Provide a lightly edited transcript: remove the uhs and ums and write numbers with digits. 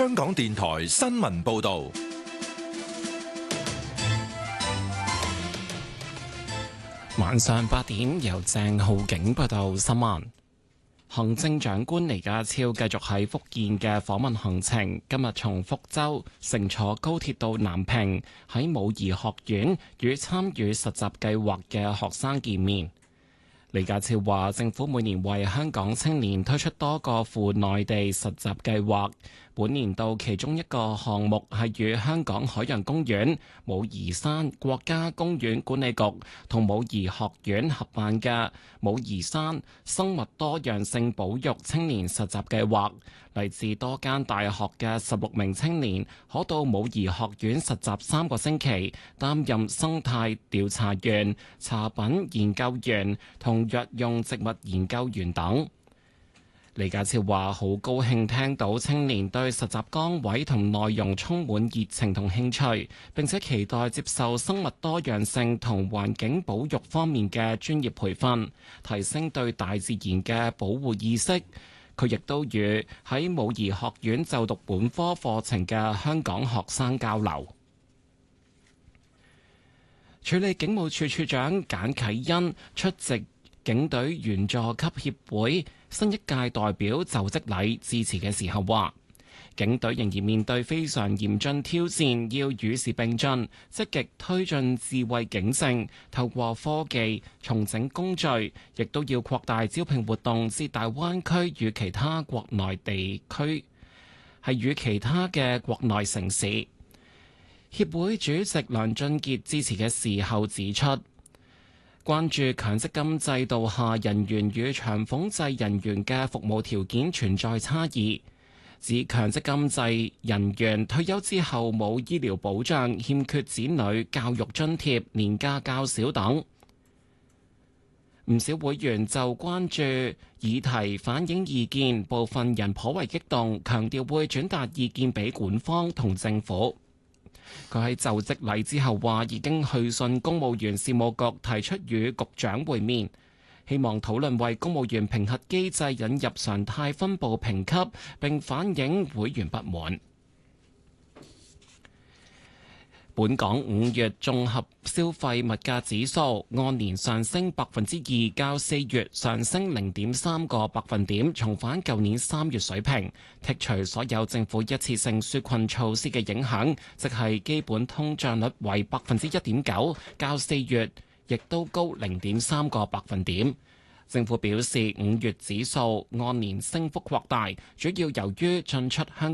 香港電台新聞報道。 晚上8點，由鄭浩景報道新聞。行政長官李家超繼續喺福建嘅訪問行程，今日從福州乘坐高鐵到南平，喺武夷學院與參與實習計劃嘅學生見面。李家超話，政府每年為香港青年推出多個赴內地實習計劃，本年度其中一個項目係與香港海洋公園、武夷山國家公園管理局同武夷學院合辦嘅武夷山生物多樣性保育青年實習計劃。嚟自多間大學嘅16名青年可到武夷學院實習3個星期，擔任生態調查員、茶品研究員同藥用植物研究員等。李家超話：好高興聽到青年對實習崗位同內容充滿熱情同興趣，並且期待接受生物多樣性同環境保育方面嘅專業培訓，提升對大自然嘅保護意識。佢亦都與喺武夷學院就讀本科課程嘅香港學生交流。處理警務處處長簡啟恩出席警隊員佐級協會新一屆代表就職禮致辭嘅時候話，警隊仍然面對非常嚴峻挑戰，要與時並進，積極推進智慧警政，透過科技重整工序，亦都要擴大招聘活動至大灣區與其他國內地區，與其他嘅國內城市。協會主席梁俊傑致辭嘅時候指出，關注強積金制度下人員與長俸制人員嘅服務條件存在差異，指強積金制人員退休之後冇醫療保障、欠缺子女教育津貼、年假較少等。唔少會員就關注議題反映意見，部分人頗為激動，強調會轉達意見俾管方同政府。佢喺就職禮之後話，已經去信公務員事務局，提出與局長會面，希望討論為公務員評核機制引入常態分部評級，並反映會員不滿。本港5月綜合消費物價指數按年上升2%，較4月上升0.3個百分點，重返舊年3月水平。剔除所有政府一次性紓困措施嘅影響，即係基本通脹率為1.9%，較4月亦都高0.3個百分點。政府表示，5月指數按年升幅擴大，主要由於進出香